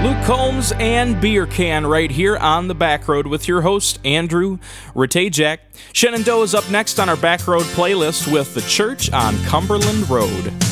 Luke Combs and Beer Can right here on the Back Road with your host, Andrew Ratajak. Shenandoah is up next on our Back Road playlist with The Church on Cumberland Road.